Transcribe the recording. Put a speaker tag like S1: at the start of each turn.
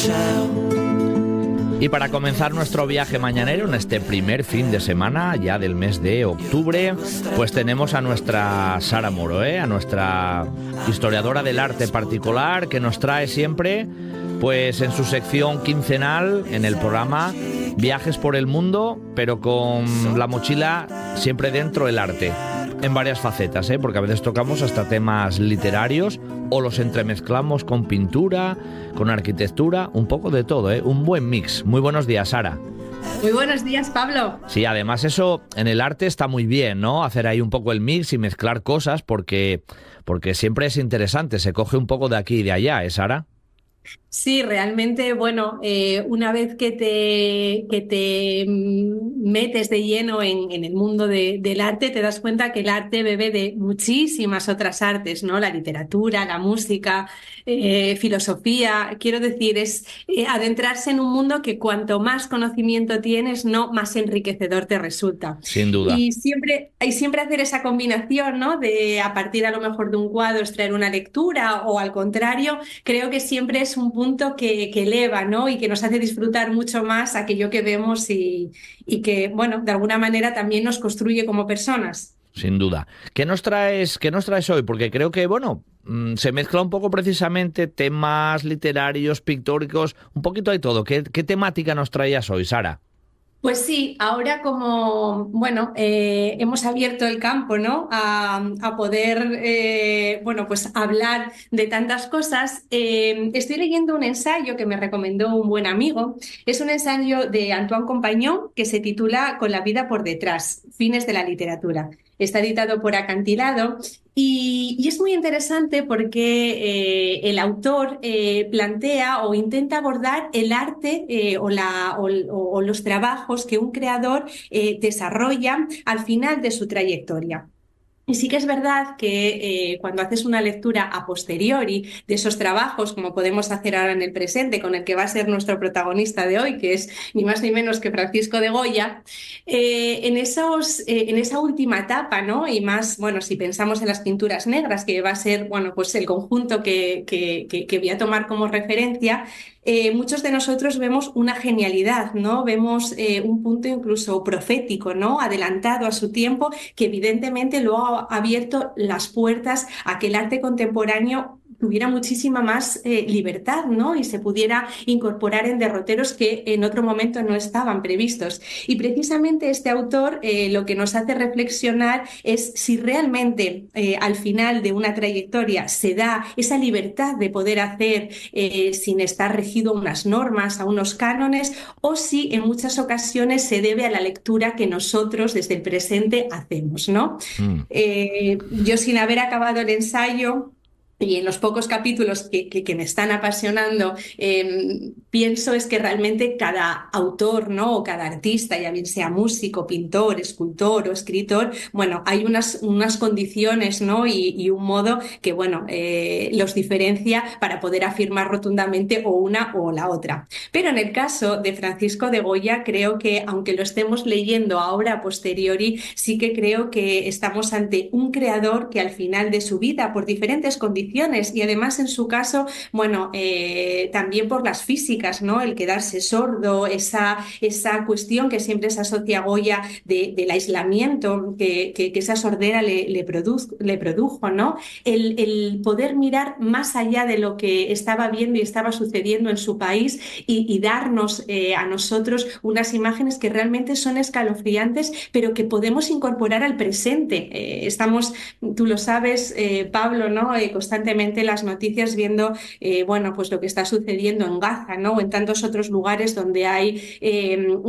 S1: Y para comenzar nuestro viaje mañanero en este primer fin de semana ya del mes de octubre, pues tenemos a nuestra Sara Moro, a nuestra historiadora del arte particular, que nos trae siempre, pues en su sección quincenal en el programa Viajes por el Mundo, pero con la mochila siempre dentro del arte, en varias facetas, porque a veces tocamos hasta temas literarios o los entremezclamos con pintura, con arquitectura, un poco de todo, un buen mix. Muy buenos días, Sara.
S2: Muy buenos días, Pablo.
S1: Sí, además eso en el arte está muy bien, ¿no? Hacer ahí un poco el mix y mezclar cosas porque siempre es interesante, se coge un poco de aquí y de allá, Sara?
S2: Sí, realmente, bueno, una vez que te metes de lleno en el mundo del arte, te das cuenta que el arte bebe de muchísimas otras artes, ¿no? La literatura, la música, filosofía. Quiero decir, es adentrarse en un mundo que cuanto más conocimiento tienes, ¿no? Más enriquecedor te resulta.
S1: Sin duda.
S2: Y siempre hacer esa combinación, ¿no? De a partir a lo mejor de un cuadro extraer una lectura o al contrario, creo que siempre es un punto que eleva, ¿no? Y que nos hace disfrutar mucho más aquello que vemos y que, bueno, de alguna manera también nos construye como personas.
S1: Sin duda. ¿Qué nos traes hoy? Porque creo que, bueno, se mezcla un poco precisamente temas literarios, pictóricos, un poquito de todo. ¿Qué temática nos traías hoy, Sara?
S2: Pues sí, ahora como, bueno, hemos abierto el campo, ¿no? A poder, bueno, pues hablar de tantas cosas. Estoy leyendo un ensayo que me recomendó un buen amigo. Es un ensayo de Antoine Compagnon que se titula Con la vida por detrás, fines de la literatura. Está editado por Acantilado y es muy interesante porque el autor plantea o intenta abordar el arte o los trabajos que un creador desarrolla al final de su trayectoria. Y sí que es verdad que cuando haces una lectura a posteriori de esos trabajos, como podemos hacer ahora en el presente, con el que va a ser nuestro protagonista de hoy, que es ni más ni menos que Francisco de Goya, en esa última etapa, ¿no? Y más, bueno, si pensamos en las pinturas negras, que va a ser, bueno, pues el conjunto que voy a tomar como referencia, muchos de nosotros vemos una genialidad, ¿no? Vemos un punto incluso profético, ¿no? Adelantado a su tiempo, que evidentemente lo ha abierto las puertas a que el arte contemporáneo tuviera muchísima más libertad, ¿no? Y se pudiera incorporar en derroteros que en otro momento no estaban previstos. Y precisamente este autor lo que nos hace reflexionar es si realmente al final de una trayectoria se da esa libertad de poder hacer sin estar regido a unas normas, a unos cánones, o si en muchas ocasiones se debe a la lectura que nosotros desde el presente hacemos, ¿no? Yo, sin haber acabado el ensayo, y en los pocos capítulos que me están apasionando, pienso es que realmente cada autor, ¿no? O cada artista, ya bien sea músico, pintor, escultor o escritor, bueno, hay unas condiciones, ¿no? Y un modo que, bueno, los diferencia para poder afirmar rotundamente o una o la otra. Pero en el caso de Francisco de Goya, creo que, aunque lo estemos leyendo ahora a posteriori, sí que creo que estamos ante un creador que al final de su vida, por diferentes condiciones, y además en su caso, bueno, también por las físicas, ¿no? El quedarse sordo, esa cuestión que siempre se asocia a Goya del aislamiento que esa sordera le produjo, ¿no? El poder mirar más allá de lo que estaba viendo y estaba sucediendo en su país y darnos a nosotros unas imágenes que realmente son escalofriantes, pero que podemos incorporar al presente. Estamos, tú lo sabes, Pablo, ¿no? Constantemente las noticias viendo, bueno, pues lo que está sucediendo en Gaza, ¿no? O en tantos otros lugares donde hay